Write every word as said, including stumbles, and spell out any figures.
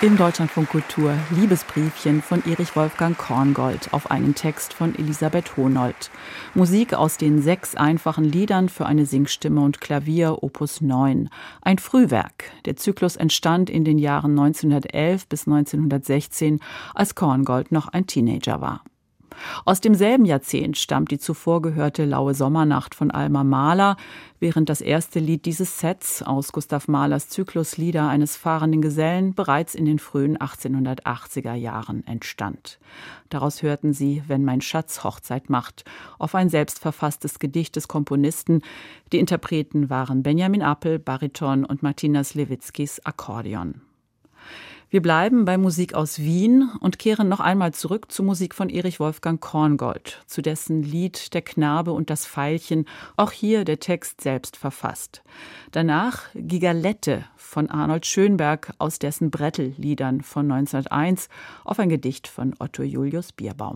Im Deutschlandfunk Kultur Liebesbriefchen von Erich Wolfgang Korngold auf einen Text von Elisabeth Hohnold. Musik aus den sechs einfachen Liedern für eine Singstimme und Klavier, Opus neun. Ein Frühwerk. Der Zyklus entstand in den Jahren neunzehnhundertelf bis neunzehnhundertsechzehn, als Korngold noch ein Teenager war. Aus demselben Jahrzehnt stammt die zuvor gehörte Laue Sommernacht von Alma Mahler, während das erste Lied dieses Sets aus Gustav Mahlers Zyklus Lieder eines fahrenden Gesellen bereits in den frühen achtzehnhundertachtziger Jahren entstand. Daraus hörten Sie »Wenn mein Schatz Hochzeit macht«, auf ein selbstverfasstes Gedicht des Komponisten. Die Interpreten waren Benjamin Appel, Bariton und Martina Sliwickis, Akkordeon. Wir bleiben bei Musik aus Wien und kehren noch einmal zurück zur Musik von Erich Wolfgang Korngold, zu dessen Lied »Der Knabe und das Veilchen«, auch hier der Text selbst verfasst. Danach »Gigalette« von Arnold Schönberg aus dessen Brettel-Liedern von neunzehnhunderteins auf ein Gedicht von Otto Julius Bierbaum.